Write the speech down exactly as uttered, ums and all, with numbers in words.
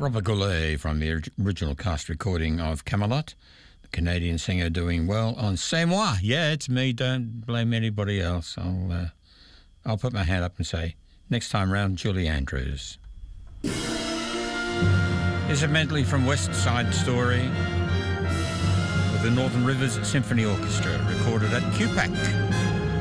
Robert Goulet from the original cast recording of Camelot. The Canadian singer doing well on C'est Moi. Yeah, it's me. Don't blame anybody else. I'll, uh, I'll put my hand up and say, next time round, Julie Andrews. Here's a medley from West Side Story with the Northern Rivers Symphony Orchestra, recorded at Q PAC.